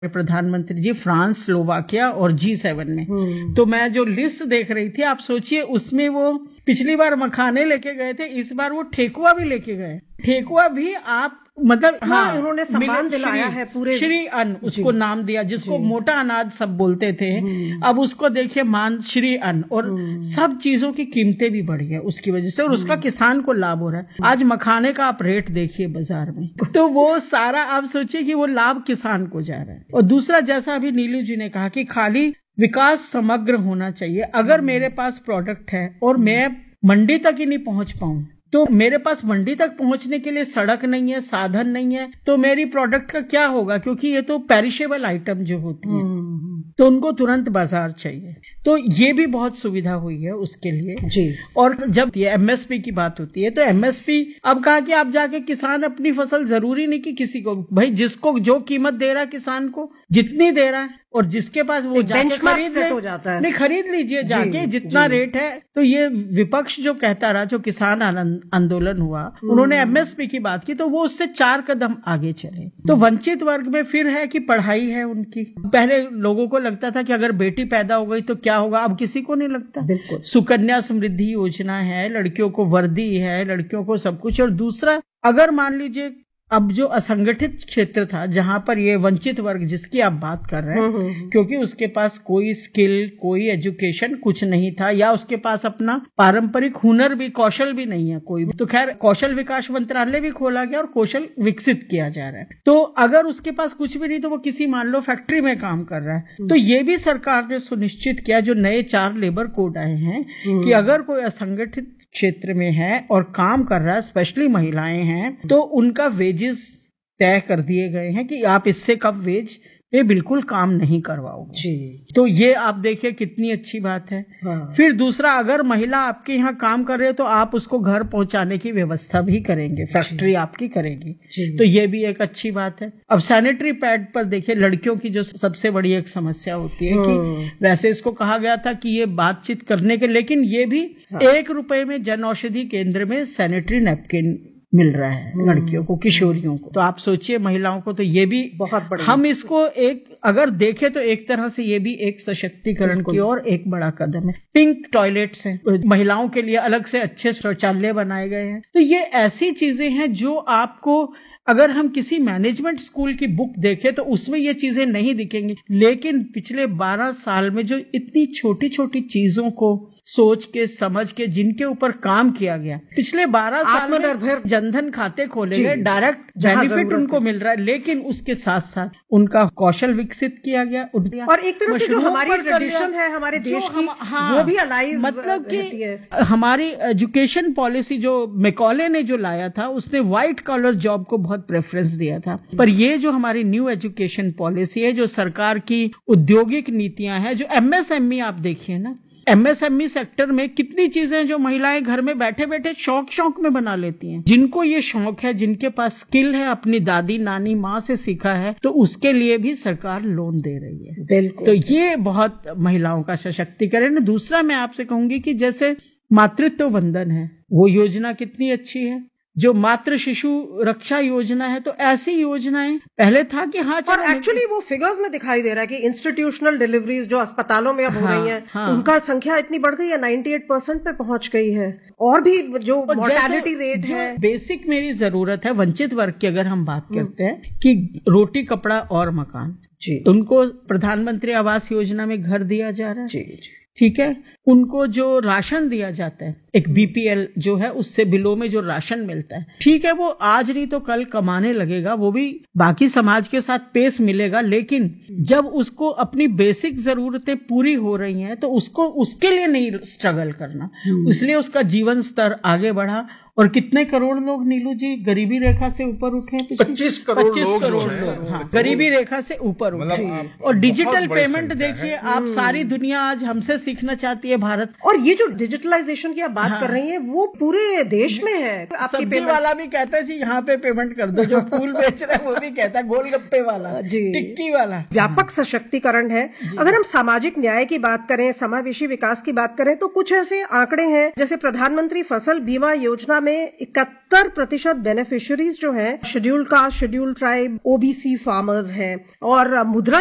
प्रधानमंत्री जी France, Slovakia और G7 में। तो मैं जो लिस्ट देख रही थी, आप सोचिए उसमें वो पिछली बार मखाने लेके गए थे, इस बार वो ठेकुआ भी लेके गए। ठेकुआ भी आप मतलब हाँ, उन्होंने सम्मान दिलाया है पूरे, श्री अन्न उसको नाम दिया, जिसको मोटा अनाज सब बोलते थे, अब उसको देखिए मान श्री अन्न। और सब चीजों की कीमतें भी बढ़ी है उसकी वजह से, और उसका किसान को लाभ हो रहा है। आज मखाने का आप रेट देखिए बाजार में, तो वो सारा आप सोचिए कि वो लाभ किसान को जा रहा है। और दूसरा, जैसा अभी नीलू जी ने कहा कि खाली विकास समग्र होना चाहिए। अगर मेरे पास प्रोडक्ट है और मैं मंडी तक ही नहीं पहुंच पाऊं, तो मेरे पास मंडी तक पहुंचने के लिए सड़क नहीं है, साधन नहीं है, तो मेरी प्रोडक्ट का क्या होगा? क्योंकि ये तो पेरिशेबल आइटम जो होती है, तो उनको तुरंत बाजार चाहिए। तो ये भी बहुत सुविधा हुई है उसके लिए जी। और जब ये MSP की बात होती है, तो MSP अब कहा कि आप जाके किसान अपनी फसल, जरूरी नहीं कि किसी को, भाई जिसको जो कीमत दे रहा है किसान को, जितनी दे रहा है, और जिसके पास वो जाके खरीद ले, हो जाता है। नहीं खरीद लीजिए जाके जितना रेट है। तो ये विपक्ष जो कहता रहा, जो किसान आंदोलन हुआ, उन्होंने MSP की बात की, तो वो उससे 4 कदम आगे चले। तो वंचित वर्ग में फिर है कि पढ़ाई है उनकी। पहले लोगों को लगता था कि अगर बेटी पैदा हो गई तो क्या होगा, अब किसी को नहीं लगता। बिल्कुल। सुकन्या समृद्धि योजना है, लड़कियों को वर्दी है, लड़कियों को सब कुछ। और दूसरा, अगर मान लीजिए अब जो असंगठित क्षेत्र था, जहां पर ये वंचित वर्ग जिसकी आप बात कर रहे हैं, क्योंकि उसके पास कोई स्किल, कोई एजुकेशन कुछ नहीं था, या उसके पास अपना पारंपरिक हुनर भी, कौशल भी नहीं है कोई भी, तो खैर कौशल विकास मंत्रालय भी खोला गया और कौशल विकसित किया जा रहा है। तो अगर उसके पास कुछ भी नहीं, तो वो किसी मान लो फैक्ट्री में काम कर रहा है, तो ये भी सरकार ने सुनिश्चित किया, जो नए 4 लेबर कोड आए हैं, कि अगर कोई असंगठित क्षेत्र में है और काम कर रहा है, स्पेशली महिलाएं हैं, तो उनका वेजेस तय कर दिए गए हैं कि आप इससे कम वेज पे बिल्कुल काम नहीं करवाओगे जी। तो ये आप देखिए कितनी अच्छी बात है। हाँ। फिर दूसरा, अगर महिला आपके यहाँ काम कर रहे हो तो आप उसको घर पहुंचाने की व्यवस्था भी करेंगे, फैक्ट्री आपकी करेगी, तो ये भी एक अच्छी बात है। अब सैनिटरी पैड पर देखिए, लड़कियों की जो सबसे बड़ी एक समस्या होती है कि वैसे इसको कहा गया था कि ये बातचीत करने के, लेकिन ये भी 1 रुपए में जन औषधि केंद्र में सैनिटरी नैपकिन मिल रहा है लड़कियों को, किशोरियों को। तो आप सोचिए महिलाओं को, तो ये भी बहुत बड़ा, हम इसको एक अगर देखें तो एक तरह से ये भी एक सशक्तिकरण की ओर एक बड़ा कदम है। पिंक टॉयलेट्स हैं, महिलाओं के लिए अलग से अच्छे शौचालय बनाए गए हैं। तो ये ऐसी चीजें हैं जो आपको, अगर हम किसी मैनेजमेंट स्कूल की बुक देखें तो उसमें ये चीजें नहीं दिखेंगी, लेकिन पिछले 12 साल में जो इतनी छोटी छोटी चीजों को सोच के, समझ के, जिनके ऊपर काम किया गया, पिछले 12 साल में जनधन खाते खोले गए, डायरेक्ट बेनिफिट उनको मिल रहा है, लेकिन उसके साथ साथ उनका कौशल विकसित किया गया, और एक तरह से जो हमारी ट्रेडिशन है हमारे देश की, वो भी अलाइव, मतलब कि हमारी एजुकेशन पॉलिसी जो मैकॉले ने जो लाया था, उसने व्हाइट कॉलर जॉब को बहुत प्रेफरेंस दिया था। पर ये जो हमारी न्यू एजुकेशन पॉलिसी है, जो सरकार की औद्योगिक नीतियां हैं, जो MSME आप देखिए ना, MSME सेक्टर में कितनी चीजें जो महिलाएं घर में बैठे बैठे शौक में बना लेती हैं। जिनको ये शौक है, जिनके पास स्किल है, अपनी दादी नानी माँ से सीखा है, तो उसके लिए भी सरकार लोन दे रही है। बिल्कुल। तो ये बहुत महिलाओं का सशक्तिकरण है। दूसरा, मैं आपसे कहूंगी कि जैसे मातृत्व वंदन है, वो योजना कितनी अच्छी है। जो मातृ शिशु रक्षा योजना है, तो ऐसी योजनाएं पहले था कि हाँ, और एक्चुअली वो फिगर्स में दिखाई दे रहा है कि इंस्टीट्यूशनल डिलीवरीज जो अस्पतालों में अब हो रही हैं, उनका संख्या इतनी बढ़ गई है, 98% पे पहुंच गई है। और भी जो मोर्टेलिटी रेट है, बेसिक मेरी जरूरत है वंचित वर्ग की, अगर हम बात करते हैं कि रोटी, कपड़ा और मकान, उनको प्रधानमंत्री आवास योजना में घर दिया जा रहा है, ठीक है। उनको जो राशन दिया जाता है, एक BPL जो है, उससे बिलो में जो राशन मिलता है, ठीक है, वो आज नहीं तो कल कमाने लगेगा, वो भी बाकी समाज के साथ पेश मिलेगा, लेकिन जब उसको अपनी बेसिक जरूरतें पूरी हो रही हैं, तो उसको उसके लिए नहीं स्ट्रगल करना, इसलिए उसका जीवन स्तर आगे बढ़ा। और कितने करोड़ लोग, नीलू जी, गरीबी रेखा से ऊपर उठे हैं? 25 करोड़ लोग, हाँ, गरीबी रेखा से ऊपर उठे। और डिजिटल पेमेंट देखिए आप, सारी दुनिया आज हमसे सीखना चाहती है। भारत। और ये जो डिजिटलाइजेशन की आप बात कर रही हैं वो पूरे देश में है। सब्जी वाला भी कहता है जी यहाँ पे पेमेंट कर दो, जो फूल बेच रहा है वो भी कहता है, गोलगप्पे वाला, टिक्की वाला। व्यापक सशक्तिकरण है। अगर हम सामाजिक न्याय की बात करें, समावेशी विकास की बात करें, तो कुछ ऐसे आंकड़े हैं जैसे प्रधानमंत्री फसल बीमा योजना में 71% बेनिफिशियरीज जो हैं scheduled caste, scheduled tribe, OBC farmers हैं। और मुद्रा